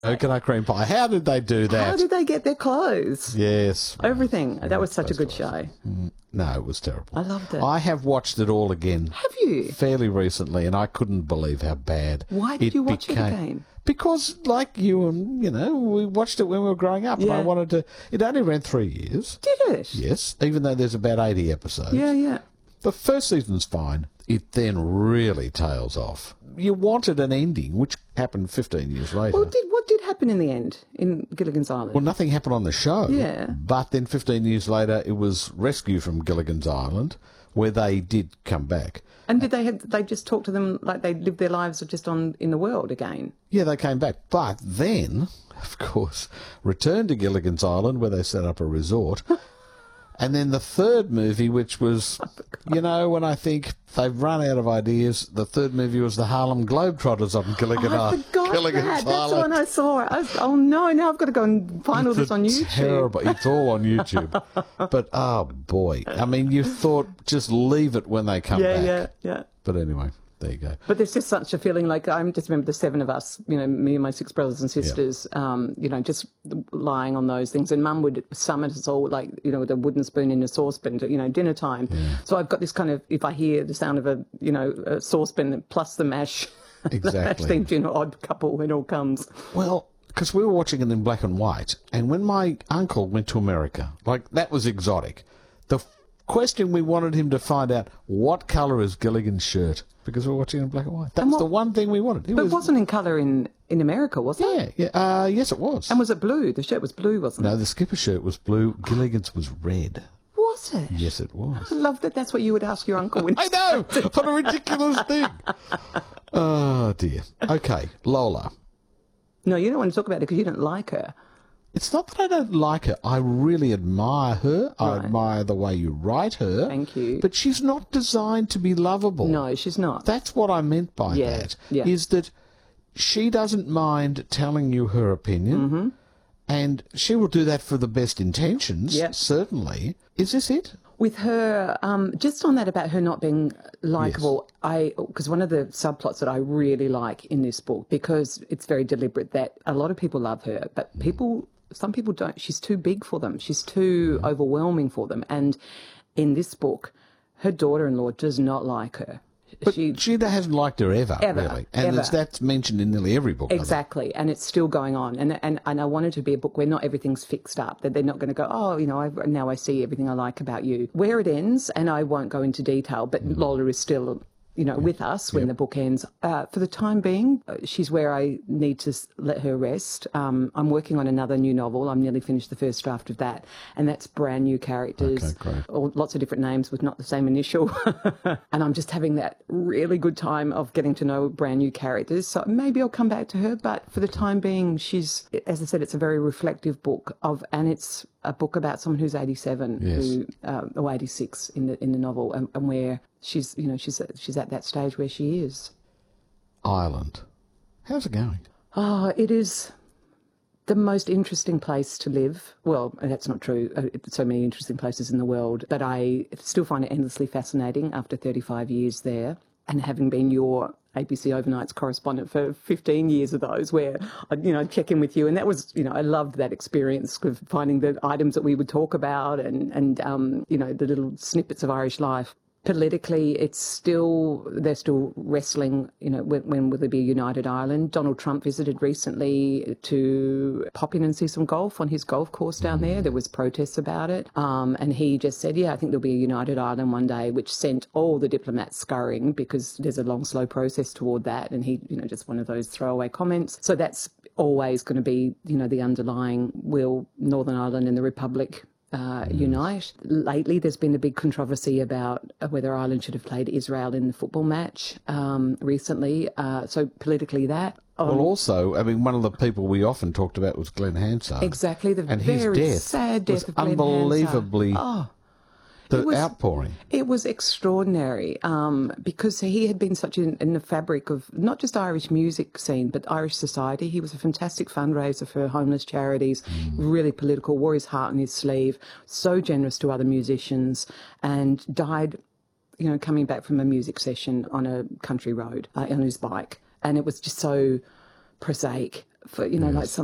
Coconut cream pie. How did they do that? How did they get their clothes? Yes. Everything. That was such a good show. No, it was terrible. I loved it. I have watched it all again. Have you? Fairly recently, and I couldn't believe how bad. Why did you watch it again? Because, like you and, we watched it when we were growing up, and I wanted to... It only ran 3 years. Did it? Yes, even though there's about 80 episodes. Yeah. The first season's fine. It then really tails off. You wanted an ending, which happened 15 years later. Well, what did happen in the end in Gilligan's Island? Well, nothing happened on the show. Yeah. But then 15 years later, it was Rescue from Gilligan's Island, where they did come back. And did they just talk to them like they lived their lives just in the world again? Yeah, they came back. But then, of course, returned to Gilligan's Island, where they set up a resort. And then the third movie, which was, when I think they've run out of ideas, the third movie was the Harlem Globetrotters on Gilligan's Island. I forgot that. That's the one I saw. Oh, no, now I've got to go and find all this on YouTube. Terrible. It's all on YouTube. But, oh, boy. I mean, you thought just leave it when they come back. Yeah. But anyway. There you go. But there's just such a feeling like I just remember the seven of us, me and my 6 brothers and sisters, just lying on those things. And Mum would summon us all with a wooden spoon in a saucepan to, dinner time. Yeah. So I've got this kind of, if I hear the sound of a saucepan plus the mash, exactly. the mash theme, Odd Couple, it all comes. Well, because we were watching it in black and white. And when my uncle went to America, that was exotic. The question we wanted him to find out, what colour is Gilligan's shirt? Because we were watching it in black and white. That's the one thing we wanted. It wasn't in colour in America, was it? Yeah. Yes, it was. And was it blue? The shirt was blue, wasn't it? No, the skipper shirt was blue. Gilligan's was red. Was it? Yes, it was. I love that. That's what you would ask your uncle. I know! What a ridiculous thing. Oh, dear. Okay, Lola. No, you don't want to talk about it because you don't like her. It's not that I don't like her. I really admire her. Right. I admire the way you write her. Thank you. But she's not designed to be lovable. No, she's not. That's what I meant by that. Yeah. Is that she doesn't mind telling you her opinion, and she will do that for the best intentions, certainly. Is this it? With her, just on that about her not being likeable, because one of the subplots that I really like in this book, because it's very deliberate, that a lot of people love her, but some people don't. She's too big for them. She's too overwhelming for them. And in this book, her daughter-in-law does not like her. But she hasn't liked her ever really. And that's mentioned in nearly every book. Exactly, and it's still going on. And I want it to be a book where not everything's fixed up, that they're not going to go, now I see everything I like about you. Where it ends, and I won't go into detail, but Lola is still with us when the book ends. For the time being, she's where I need to let her rest. I'm working on another new novel. I'm nearly finished the first draft of that, and that's brand new characters, lots of different names with not the same initial. And I'm just having that really good time of getting to know brand new characters. So maybe I'll come back to her, but for the time being, she's, as I said, it's a very reflective book and it's a book about someone who's 87, or 86 in the novel, and where she's at that stage where she is. Ireland. How's it going? Oh, it is the most interesting place to live. Well, that's not true. So many interesting places in the world, but I still find it endlessly fascinating after 35 years there. And having been your ABC Overnights correspondent for 15 years of those, where I'd check in with you, and that was, I loved that experience of finding the items that we would talk about and the little snippets of Irish life. Politically, they're still wrestling, when will there be a united Ireland? Donald Trump visited recently to pop in and see some golf on his golf course down there. There was protests about it. And he just said, I think there'll be a united Ireland one day, which sent all the diplomats scurrying because there's a long, slow process toward that. And he, just one of those throwaway comments. So that's always going to be, the underlying will Northern Ireland and the Republic unite. Lately, there's been a big controversy about whether Ireland should have played Israel in the football match recently. So politically, that. Well, also, one of the people we often talked about was Glenn Hansard. Exactly, and his death sad death was of Glenn unbelievably. Outpouring. It was extraordinary because he had been such in the fabric of not just Irish music scene, but Irish society. He was a fantastic fundraiser for homeless charities, really political, wore his heart on his sleeve, so generous to other musicians, and died, coming back from a music session on a country road on his bike. And it was just so prosaic. for like